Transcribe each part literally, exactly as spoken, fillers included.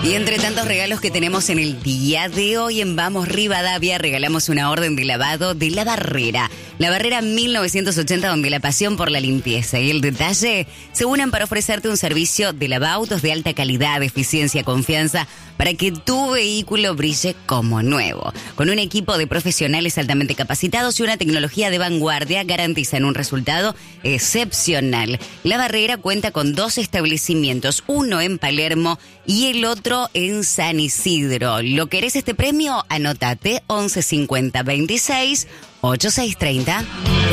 Y entre tantos regalos que tenemos en el día de hoy en Vamos Rivadavia, regalamos una orden de lavado de La Barrera. La Barrera mil novecientos ochenta, donde la pasión por la limpieza y el detalle se unen para ofrecerte un servicio de lavautos de alta calidad, eficiencia, confianza, para que tu vehículo brille como nuevo. Con un equipo de profesionales altamente capacitados y una tecnología de vanguardia, garantizan un resultado excepcional. La Barrera cuenta con dos establecimientos, uno en Palermo y el otro en San Isidro. ¿Lo querés este premio? Anótate once cincuenta veintiséis ochenta y seis treinta.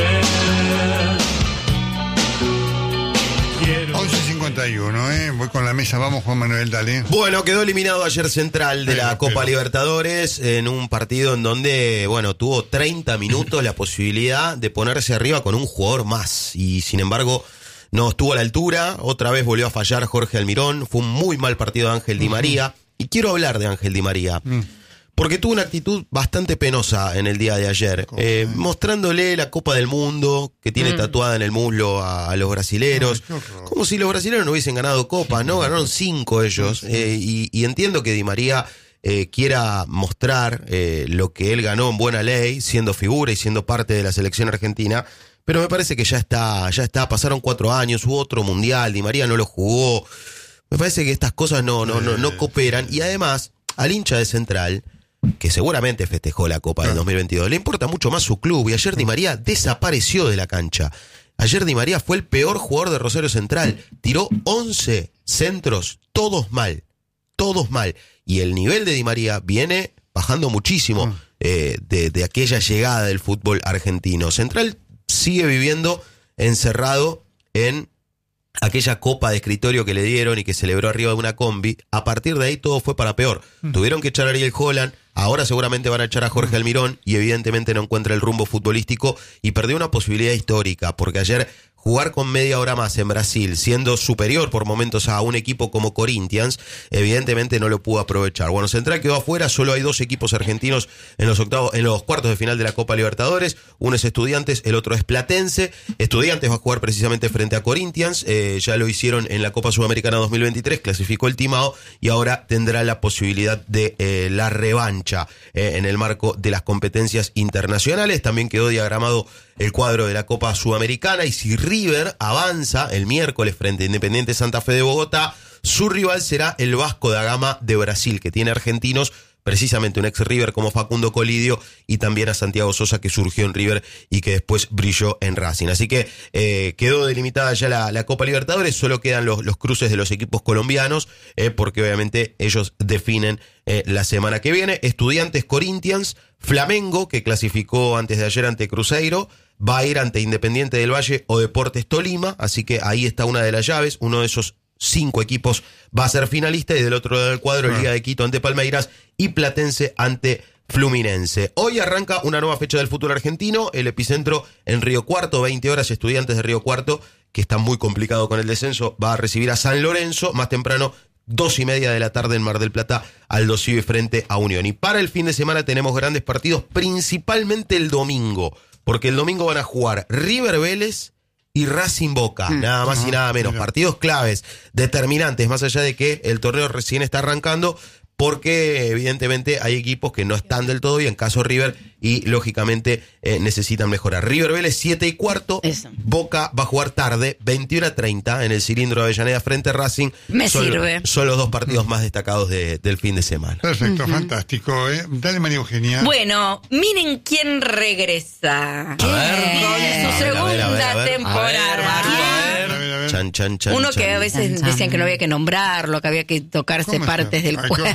once cincuenta y uno, ¿eh? Voy con la mesa. Vamos, Juan Manuel, dale. Bueno, quedó eliminado ayer Central de pero, la Copa pero. Libertadores en un partido en donde, bueno, tuvo treinta minutos la posibilidad de ponerse arriba con un jugador más. Y sin embargo, no estuvo a la altura. Otra vez volvió a fallar Jorge Almirón. Fue un muy mal partido de Ángel Di María. Y quiero hablar de Ángel Di María. Mm. Porque tuvo una actitud bastante penosa en el día de ayer, eh, mostrándole la Copa del Mundo que tiene mm. tatuada en el muslo a, a los brasileros, Ay, como si los brasileros no hubiesen ganado Copa, ¿no? Ganaron cinco ellos, eh, y, y entiendo que Di María eh, quiera mostrar eh, lo que él ganó en buena ley, siendo figura y siendo parte de la selección argentina, pero me parece que ya está, ya está, pasaron cuatro años, hubo otro mundial, Di María no lo jugó, me parece que estas cosas no, no, no, no cooperan, y además, al hincha de Central, que seguramente festejó la Copa del dos mil veintidós, le importa mucho más su club, y ayer Di María desapareció de la cancha. Ayer Di María fue el peor jugador de Rosario Central, tiró once centros, todos mal, todos mal, y el nivel de Di María viene bajando muchísimo eh, de, de aquella llegada del fútbol argentino. Central sigue viviendo encerrado en aquella copa de escritorio que le dieron y que celebró arriba de una combi. A partir de ahí todo fue para peor. Mm. Tuvieron que echar a Ariel Holland, ahora seguramente van a echar a Jorge Almirón y evidentemente no encuentra el rumbo futbolístico y perdió una posibilidad histórica, porque ayer jugar con media hora más en Brasil, siendo superior por momentos a un equipo como Corinthians, evidentemente no lo pudo aprovechar. Bueno, Central quedó afuera, solo hay dos equipos argentinos en los octavos, en los cuartos de final de la Copa Libertadores, uno es Estudiantes, el otro es Platense. Estudiantes va a jugar precisamente frente a Corinthians, eh, ya lo hicieron en la Copa Sudamericana dos mil veintitrés, clasificó el Timao y ahora tendrá la posibilidad de eh, la revancha eh, en el marco de las competencias internacionales. También quedó diagramado el cuadro de la Copa Sudamericana, y si River avanza el miércoles frente a Independiente Santa Fe de Bogotá, su rival será el Vasco da Gama de Brasil, que tiene argentinos, precisamente un ex River como Facundo Colidio, y también a Santiago Sosa, que surgió en River y que después brilló en Racing. Así que eh, quedó delimitada ya la, la Copa Libertadores, solo quedan los, los cruces de los equipos colombianos, eh, porque obviamente ellos definen eh, la semana que viene. Estudiantes, Corinthians, Flamengo, que clasificó antes de ayer ante Cruzeiro, va a ir ante Independiente del Valle o Deportes Tolima, así que ahí está una de las llaves, uno de esos cinco equipos va a ser finalista, y del otro lado del cuadro, Liga de Quito ante Palmeiras y Platense ante Fluminense. Hoy arranca una nueva fecha del fútbol argentino, el epicentro en Río Cuarto, veinte horas, Estudiantes de Río Cuarto, que está muy complicado con el descenso, va a recibir a San Lorenzo, más temprano, dos y media de la tarde en Mar del Plata, Aldo Civi frente a Unión. Y para el fin de semana tenemos grandes partidos, principalmente el domingo, porque el domingo van a jugar River Vélez y Racing Boca, mm. nada más uh-huh. y nada menos. Mira. Partidos claves, determinantes, más allá de que el torneo recién está arrancando, porque evidentemente hay equipos que no están del todo bien, caso River, y lógicamente eh, necesitan mejorar. River Vélez, siete y cuarto, Eso. Boca va a jugar tarde, veintiuno a treinta, en el cilindro de Avellaneda frente a Racing. Me son, sirve. Son los dos partidos más destacados de, del fin de semana. Perfecto, uh-huh. fantástico. ¿eh? Dale, María Eugenia. Bueno, miren quién regresa. A ver. Con su segunda temporada. Chan, chan, chan, Uno chan. que a veces chan, chan. decían que no había que nombrarlo, que había que tocarse partes del Ay, cuerpo.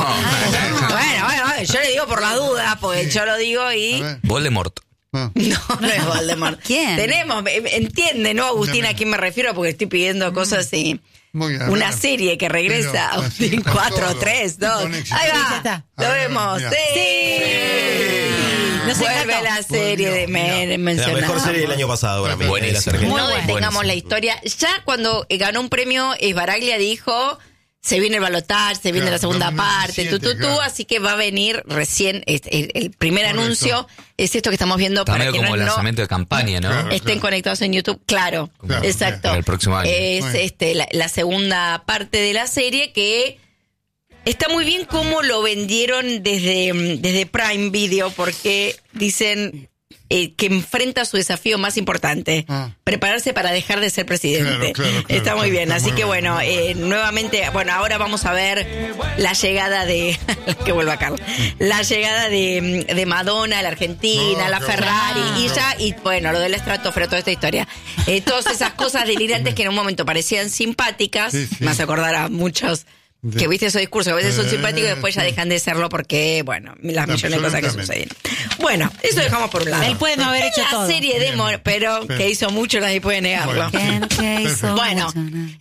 bueno, bueno, bueno, yo le digo por la duda, porque yo lo digo y... Voldemort. No, no es Voldemort. ¿Quién? Tenemos, entiende, ¿no, Agustín, a quién me refiero? Porque estoy pidiendo cosas y... Muy bien, una bien. Serie que regresa, pero, Agustín, cuatro, tres, dos. Ahí va, está. Lo ver, vemos. Mira. ¡Sí! sí. No se vuelve la serie de me, mencionada. La mejor serie del año pasado. Para mí. Muy no detengamos la historia. Ya cuando ganó un premio, Esbaraglia dijo... Se viene el balotaje, se viene claro, la segunda parte, tu, tu, tu, claro. Así que va a venir recién este, el, el primer Correcto. Anuncio. Es esto que estamos viendo. Está para medio que como no, el lanzamiento no, de campaña, ¿no? Claro, estén claro. conectados en YouTube, claro, claro exacto. Para el próximo año. Es este, la, la segunda parte de la serie que está muy bien cómo lo vendieron desde, desde Prime Video, porque dicen eh, que enfrenta su desafío más importante, ah. prepararse para dejar de ser presidente. Claro, claro, claro, está muy bien, así muy que bueno, eh, nuevamente, bueno, ahora vamos a ver la llegada de, que vuelva Carlos, la llegada de, de Madonna a la Argentina, no, la Ferrari, no. y ya, y bueno, lo del estratosfera, toda esta historia. Eh, todas esas cosas delirantes que en un momento parecían simpáticas, sí, sí. me hace acordar a muchos que viste esos discursos, que a veces son simpáticos y después ya dejan de serlo porque, bueno, las millones de cosas que suceden. Bueno, eso dejamos por un lado. Él puede no haber hecho la todo. La serie de Moria, pero que hizo mucho, nadie puede negarlo. Bueno, bueno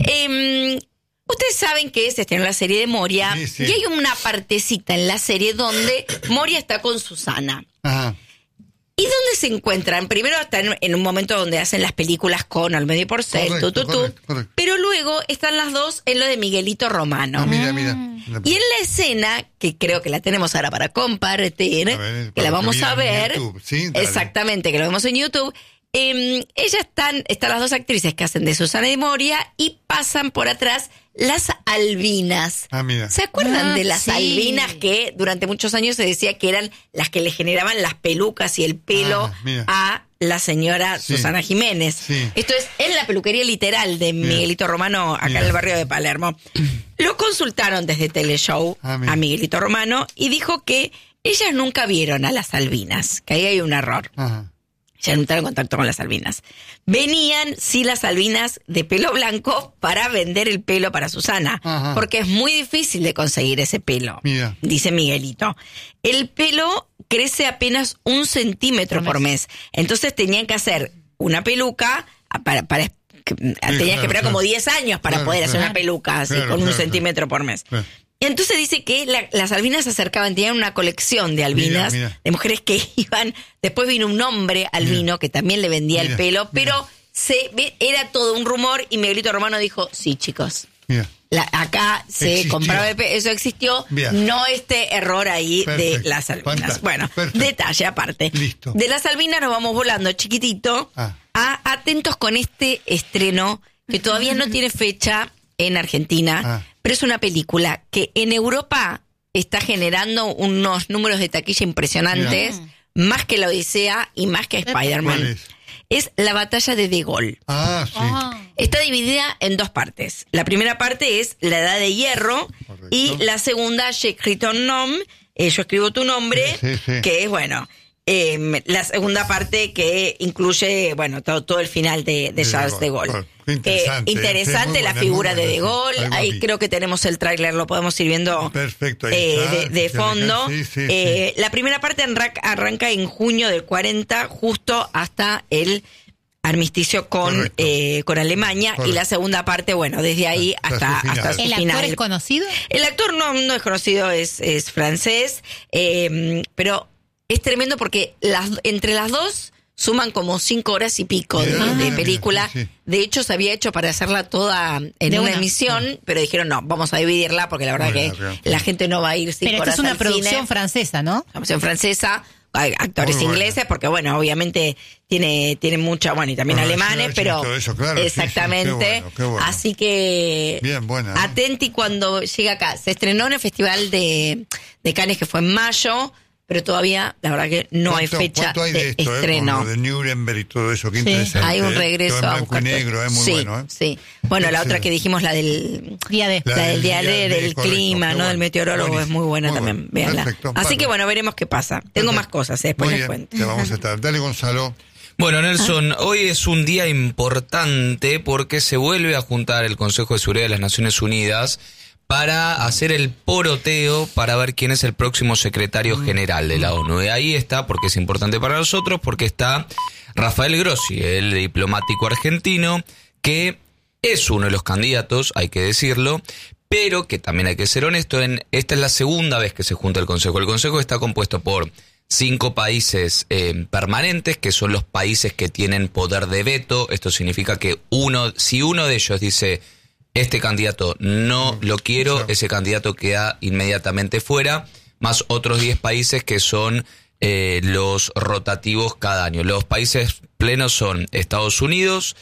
eh, ustedes saben que se estrenó la serie de Moria, sí, sí. y hay una partecita en la serie donde Moria está con Susana. Ajá. ¿Y dónde se encuentran? Primero están en un momento donde hacen las películas con Olmedo y Porcel, tu, tu, tu, pero luego están las dos en lo de Miguelito Romano. Ah, mira, mira. Y en la escena, que creo que la tenemos ahora para compartir, ver, que la vamos que a ver, ¿sí? Exactamente, que lo vemos en YouTube, eh, ellas están, están las dos actrices que hacen de Susana y Moria y pasan por atrás las albinas. Ah, mira. ¿Se acuerdan ah, de las sí. albinas que durante muchos años se decía que eran las que le generaban las pelucas y el pelo ah, a la señora sí. Susana Jiménez? Sí. Esto es en la peluquería literal de mira. Miguelito Romano, acá mira. en el barrio de Palermo. Lo consultaron desde Teleshow ah, a Miguelito Romano y dijo que ellas nunca vieron a las albinas, que ahí hay un error. Ajá. Ya no entraron en contacto con las albinas. Venían, sí, las albinas de pelo blanco para vender el pelo para Susana. Ajá. Porque es muy difícil de conseguir ese pelo, Mira. dice Miguelito. El pelo crece apenas un centímetro por mes. Entonces tenían que hacer una peluca para... para que, sí, tenías claro, que esperar claro. como diez años para claro, poder claro. hacer una peluca así, claro, con claro, un centímetro claro. por mes. Claro. Entonces dice que la, las albinas se acercaban, tenían una colección de albinas, mira, mira. de mujeres que iban, después vino un hombre albino mira. que también le vendía mira, el pelo, pero mira. se era todo un rumor y Miguelito Romano dijo, sí chicos, la, acá se existió. compraba el pelo, eso existió, mira. no este error ahí Perfecto. de las albinas. Fantástico. Bueno, Perfecto. detalle aparte. Listo. De las albinas nos vamos volando chiquitito ah. a atentos con este estreno que todavía no tiene fecha en Argentina, ah. pero es una película que en Europa está generando unos números de taquilla impresionantes, Mira. más que La Odisea y más que Spider-Man. Es? es La Batalla de De Gaulle. Ah, sí. Oh. Está dividida en dos partes. La primera parte es La Edad de Hierro Correcto. y la segunda, J'écris ton nom, eh, Yo escribo tu nombre, sí, sí, sí. que es, bueno... Eh, la segunda parte que incluye, bueno, todo, todo el final de, de Charles de Gaulle. Bueno, interesante, eh, interesante sí, la buena, figura de De Gaulle. Ahí creo que tenemos el tráiler, lo podemos ir viendo Perfecto, ahí eh, está, de, de fondo. Sí, sí, eh, sí. La primera parte arranca, arranca en junio del cuarenta, justo hasta el armisticio con eh, con Alemania. Correcto. Y la segunda parte, bueno, desde ahí hasta, hasta, su, hasta su ¿El final. actor es conocido? El actor no, no es conocido, es, es francés, eh, pero... Es tremendo porque las, entre las dos suman como cinco horas y pico de, ah, de película. Sí, sí. De hecho, se había hecho para hacerla toda en de una, una emisión, no. pero dijeron, no, vamos a dividirla porque la verdad Muy que bien, la gente no va a ir cinco pero horas Pero es una al producción cine. francesa, ¿no? Una producción francesa, hay actores Muy ingleses, bueno. porque bueno, obviamente tiene, tiene mucha, bueno, y también bueno, alemanes, pero eso, claro, exactamente. Sí, sí, qué bueno, qué bueno. Así que bien, buena, ¿eh? atenti cuando llega acá. Se estrenó en el Festival de, de Cannes, que fue en mayo, pero todavía, la verdad que no hay fecha hay de, de esto, estreno. Eh, con lo de Nuremberg y todo eso, qué sí, interesante. Hay un regreso eh, a buscar negro, es muy sí, bueno, ¿eh? Sí, bueno, Excelente. La otra que dijimos, la del día D, la, la del día D, del, del correcto, clima, no bueno. del meteorólogo, Buenísimo. Es muy buena muy también, bueno. Véanla. Perfecto, Así vale. que bueno, veremos qué pasa. Tengo Perfecto. más cosas, eh, después muy les bien, cuento. Te vamos a estar. Dale, Gonzalo. Bueno, Nelson, hoy es un día importante porque se vuelve a juntar el Consejo de Seguridad de las Naciones Unidas para hacer el poroteo para ver quién es el próximo secretario general de la ONU. Y ahí está, porque es importante para nosotros, porque está Rafael Grossi, el diplomático argentino, que es uno de los candidatos, hay que decirlo, pero que también hay que ser honesto, en esta es la segunda vez que se junta el Consejo. El Consejo está compuesto por cinco países eh, permanentes, que son los países que tienen poder de veto. Esto significa que uno, si uno de ellos dice... Este candidato no lo quiero, ese candidato queda inmediatamente fuera, más otros diez países que son eh, los rotativos cada año. Los países plenos son Estados Unidos,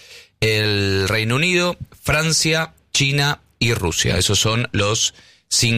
el Reino Unido, Francia, China y Rusia. Esos son los cinco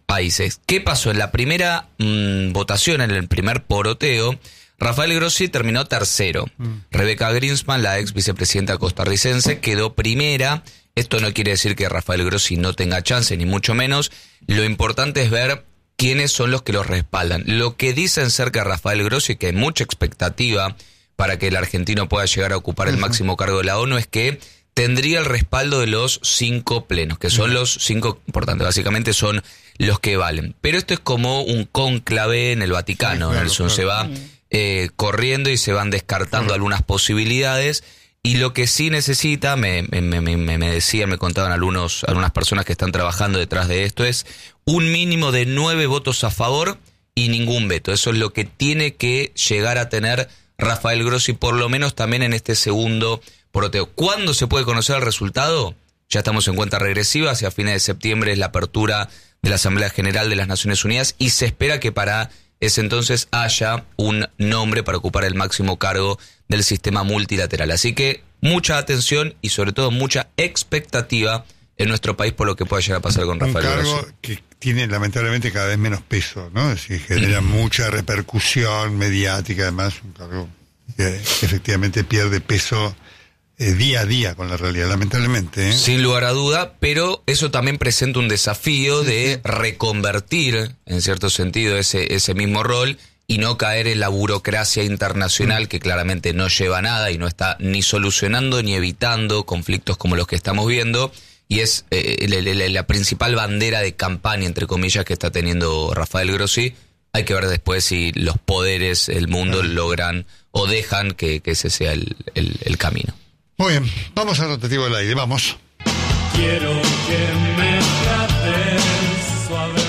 países. ¿Qué pasó? En la primera mmm, votación, en el primer poroteo, Rafael Grossi terminó tercero. Mm. Rebeca Grynspan, la ex vicepresidenta costarricense, quedó primera. Esto no quiere decir que Rafael Grossi no tenga chance, ni mucho menos. Lo importante es ver quiénes son los que los respaldan. Lo que dicen cerca de Rafael Grossi, que hay mucha expectativa para que el argentino pueda llegar a ocupar el máximo cargo de la ONU, es que tendría el respaldo de los cinco plenos, que son los cinco importantes, básicamente son los que valen. Pero esto es como un cónclave en el Vaticano, sí, claro, Nelson, claro. Se va eh, corriendo y se van descartando claro. algunas posibilidades, y lo que sí necesita, me, me, me, me decían, me contaban algunos, algunas personas que están trabajando detrás de esto, es un mínimo de nueve votos a favor y ningún veto. Eso es lo que tiene que llegar a tener Rafael Grossi, por lo menos también en este segundo poroteo. ¿Cuándo se puede conocer el resultado? Ya estamos en cuenta regresiva, hacia fines de septiembre es la apertura de la Asamblea General de las Naciones Unidas y se espera que para ese entonces haya un nombre para ocupar el máximo cargo del sistema multilateral. Así que mucha atención y sobre todo mucha expectativa en nuestro país por lo que pueda llegar a pasar con Rafael Grossi. Un cargo que tiene lamentablemente cada vez menos peso, ¿no? Es decir, genera mucha repercusión mediática, además un cargo que efectivamente pierde peso eh, día a día con la realidad, lamentablemente, ¿eh? Sin lugar a duda, pero eso también presenta un desafío de reconvertir, en cierto sentido, ese, ese mismo rol y no caer en la burocracia internacional que claramente no lleva a nada y no está ni solucionando ni evitando conflictos como los que estamos viendo. Y es eh, la, la, la principal bandera de campaña, entre comillas, que está teniendo Rafael Grossi. Hay que ver después si los poderes del mundo logran o dejan que, que ese sea el, el, el camino. Muy bien, vamos al rotativo del aire, vamos. Quiero que me trates suavemente.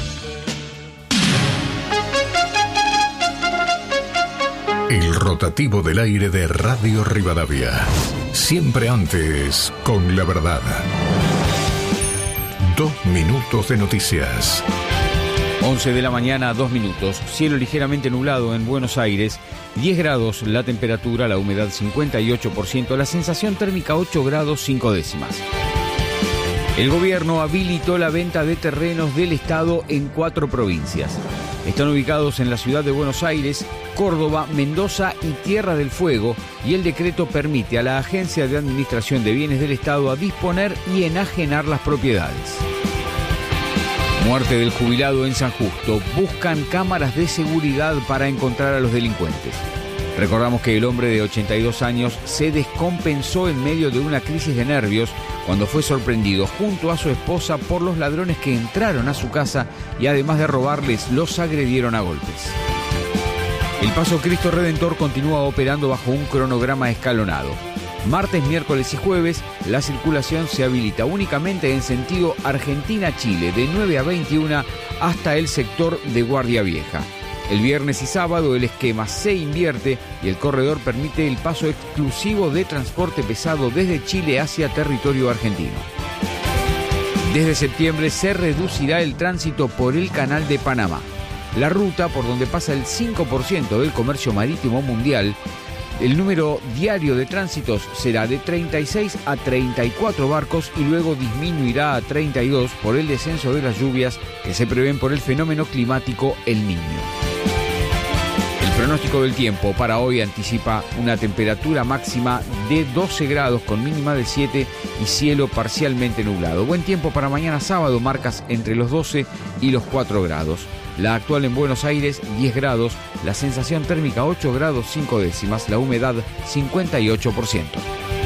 El rotativo del aire de Radio Rivadavia. Siempre antes, con la verdad. Dos minutos de noticias. once de la mañana, dos minutos. Cielo ligeramente nublado en Buenos Aires. diez grados la temperatura, la humedad cincuenta y ocho por ciento, la sensación térmica ocho grados cinco décimas. El gobierno habilitó la venta de terrenos del Estado en cuatro provincias. Están ubicados en la ciudad de Buenos Aires, Córdoba, Mendoza y Tierra del Fuego, y el decreto permite a la Agencia de Administración de Bienes del Estado a disponer y enajenar las propiedades. Muerte del jubilado en San Justo. Buscan cámaras de seguridad para encontrar a los delincuentes. Recordamos que el hombre de ochenta y dos años se descompensó en medio de una crisis de nervios cuando fue sorprendido junto a su esposa por los ladrones que entraron a su casa y además de robarles, los agredieron a golpes. El Paso Cristo Redentor continúa operando bajo un cronograma escalonado. Martes, miércoles y jueves, la circulación se habilita únicamente en sentido Argentina-Chile, de nueve a veintiuna hasta el sector de Guardia Vieja. El viernes y sábado el esquema se invierte y el corredor permite el paso exclusivo de transporte pesado desde Chile hacia territorio argentino. Desde septiembre se reducirá el tránsito por el Canal de Panamá. La ruta por donde pasa el cinco por ciento del comercio marítimo mundial. El número diario de tránsitos será de treinta y seis a treinta y cuatro barcos y luego disminuirá a treinta y dos por el descenso de las lluvias que se prevén por el fenómeno climático El Niño. El pronóstico del tiempo para hoy anticipa una temperatura máxima de doce grados con mínima de siete y cielo parcialmente nublado. Buen tiempo para mañana sábado, marcas entre los doce y los cuatro grados. La actual en Buenos Aires, diez grados, la sensación térmica ocho grados cinco décimas, la humedad cincuenta y ocho por ciento.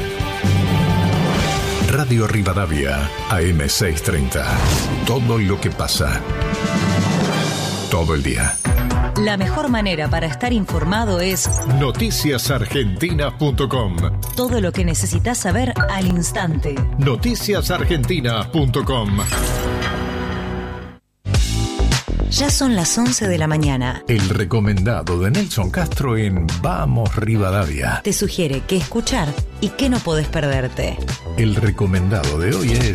Radio Rivadavia, A M seiscientos treinta. Todo lo que pasa. Todo el día. La mejor manera para estar informado es noticias argentinas punto com. Todo lo que necesitas saber al instante. noticias argentinas punto com. Ya son las once de la mañana. El recomendado de Nelson Castro en Vamos Rivadavia. Te sugiere qué escuchar y qué no podés perderte. El recomendado de hoy es